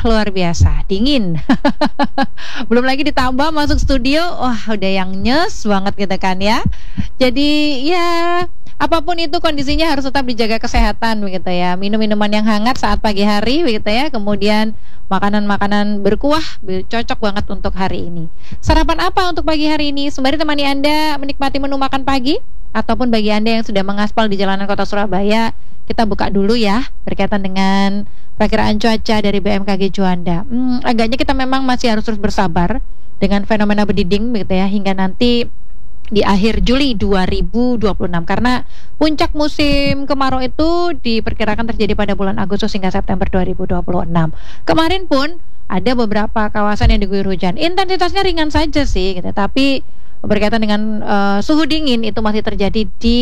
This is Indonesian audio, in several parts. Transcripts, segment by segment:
luar biasa, dingin. Belum lagi ditambah masuk studio, wah udah yang nyes banget gitu kan ya. Jadi ya apapun itu kondisinya harus tetap dijaga kesehatan begitu ya. Minum minuman yang hangat saat pagi hari begitu ya. Kemudian makanan-makanan berkuah cocok banget untuk hari ini. Sarapan apa untuk pagi hari ini? Sembari temani Anda menikmati menu makan pagi, ataupun bagi Anda yang sudah mengaspal di jalanan kota Surabaya, kita buka dulu ya berkaitan dengan perkiraan cuaca dari BMKG Juanda. Agaknya kita memang masih harus terus bersabar dengan fenomena berdiding begitu ya hingga nanti di akhir Juli 2026 karena puncak musim kemarau itu diperkirakan terjadi pada bulan Agustus hingga September 2026. Kemarin pun ada beberapa kawasan yang diguyur hujan. Intensitasnya ringan saja sih gitu, tapi berkaitan dengan suhu dingin itu masih terjadi di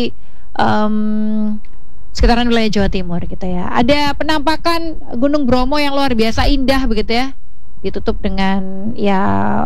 sekitaran wilayah Jawa Timur gitu ya. Ada penampakan Gunung Bromo yang luar biasa indah begitu ya. Ditutup dengan ya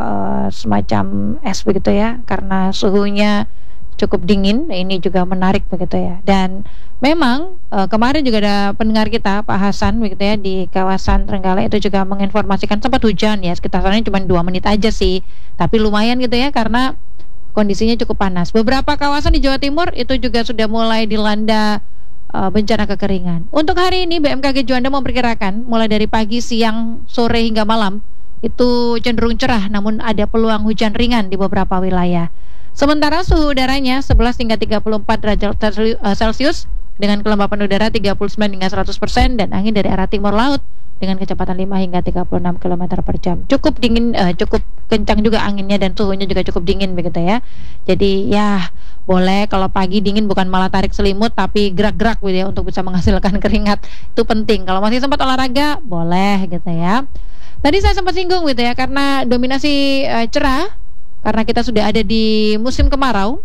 semacam es begitu ya karena suhunya cukup dingin. Ini juga menarik begitu ya. Dan memang kemarin juga ada pendengar kita Pak Hasan begitu ya di kawasan Trenggalek itu juga menginformasikan sempat hujan ya, sekitarannya cuma 2 menit aja sih. Tapi lumayan gitu ya karena kondisinya cukup panas. Beberapa kawasan di Jawa Timur itu juga sudah mulai dilanda bencana kekeringan. Untuk hari ini BMKG Juanda memperkirakan mulai dari pagi, siang, sore hingga malam itu cenderung cerah, namun ada peluang hujan ringan di beberapa wilayah. Sementara suhu udaranya 11 hingga 34 derajat Celcius dengan kelembapan udara 39 hingga 100% dan angin dari arah timur laut dengan kecepatan 5 hingga 36 km per jam. Cukup dingin, cukup kencang juga anginnya dan suhunya juga cukup dingin begitu ya. Jadi ya boleh kalau pagi dingin bukan malah tarik selimut tapi gerak-gerak gitu ya untuk bisa menghasilkan keringat. Itu penting. Kalau masih sempat olahraga boleh gitu ya. Tadi saya sempat singgung gitu ya karena dominasi cerah karena kita sudah ada di musim kemarau.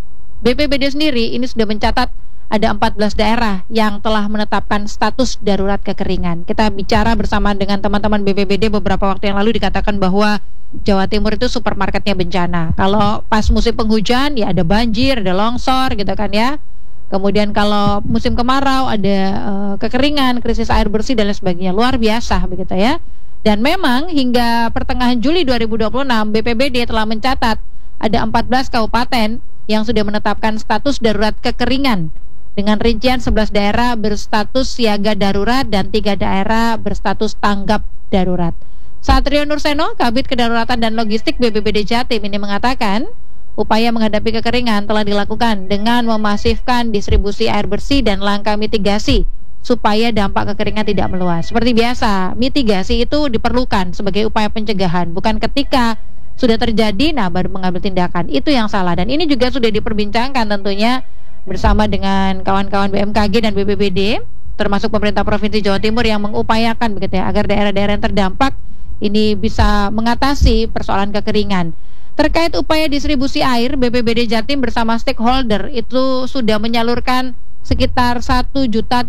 BPBD sendiri ini sudah mencatat ada 14 daerah yang telah menetapkan status darurat kekeringan. Kita bicara bersama dengan teman-teman BPBD beberapa waktu yang lalu dikatakan bahwa Jawa Timur itu supermarketnya bencana. Kalau pas musim penghujan ya ada banjir, ada longsor gitu kan ya. Kemudian kalau musim kemarau ada kekeringan, krisis air bersih dan lain sebagainya. Luar biasa begitu ya. Dan memang hingga pertengahan Juli 2026 BPBD telah mencatat ada 14 kabupaten yang sudah menetapkan status darurat kekeringan dengan rincian 11 daerah berstatus siaga darurat dan 3 daerah berstatus tanggap darurat. Satrio Nurseno, Kabid Kedaruratan dan Logistik BPBD Jatim ini mengatakan upaya menghadapi kekeringan telah dilakukan dengan memasifkan distribusi air bersih dan langkah mitigasi supaya dampak kekeringan tidak meluas. Seperti biasa, mitigasi itu diperlukan sebagai upaya pencegahan, bukan ketika sudah terjadi nah baru mengambil tindakan. Itu yang salah dan ini juga sudah diperbincangkan tentunya bersama dengan kawan-kawan BMKG dan BPBD termasuk pemerintah Provinsi Jawa Timur yang mengupayakan begitu ya agar daerah-daerah yang terdampak ini bisa mengatasi persoalan kekeringan. Terkait upaya distribusi air, BPBD Jatim bersama stakeholder itu sudah menyalurkan sekitar 1.035.000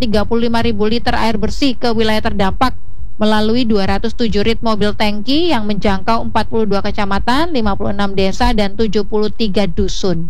liter air bersih ke wilayah terdampak melalui 207 rit mobil tangki yang menjangkau 42 kecamatan, 56 desa dan 73 dusun.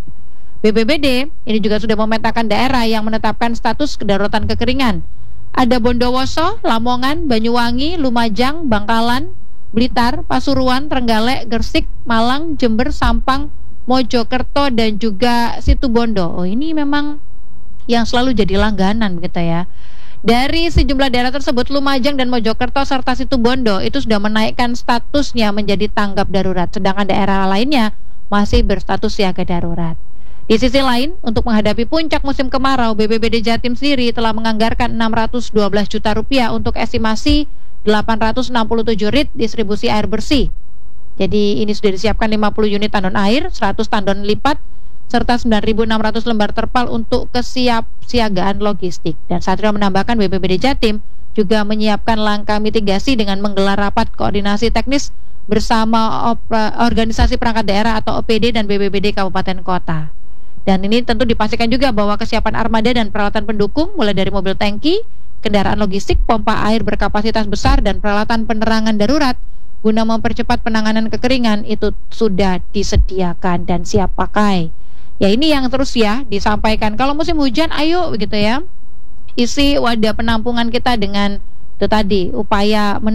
BPBD ini juga sudah memetakan daerah yang menetapkan status kedaruratan kekeringan. Ada Bondowoso, Lamongan, Banyuwangi, Lumajang, Bangkalan, Blitar, Pasuruan, Trenggalek, Gresik, Malang, Jember, Sampang, Mojokerto dan juga Situbondo. Oh, ini memang yang selalu jadi langganan begitu ya. Dari sejumlah daerah tersebut, Lumajang dan Mojokerto serta Situbondo itu sudah menaikkan statusnya menjadi tanggap darurat, sedangkan daerah lainnya masih berstatus siaga darurat. Di sisi lain, untuk menghadapi puncak musim kemarau, BPBD Jatim sendiri telah menganggarkan 612 juta rupiah untuk estimasi 867 rit distribusi air bersih. Jadi ini sudah disiapkan 50 unit tandon air, 100 tandon lipat, serta 9.600 lembar terpal untuk kesiapsiagaan logistik. Dan Satrio menambahkan BPBD Jatim juga menyiapkan langkah mitigasi dengan menggelar rapat koordinasi teknis bersama organisasi perangkat daerah atau OPD dan BPBD Kabupaten Kota. Dan ini tentu dipastikan juga bahwa kesiapan armada dan peralatan pendukung mulai dari mobil tangki, kendaraan logistik, pompa air berkapasitas besar dan peralatan penerangan darurat guna mempercepat penanganan kekeringan itu sudah disediakan dan siap pakai. Ya ini yang terus ya disampaikan. Kalau musim hujan ayo begitu ya, isi wadah penampungan kita dengan itu tadi upaya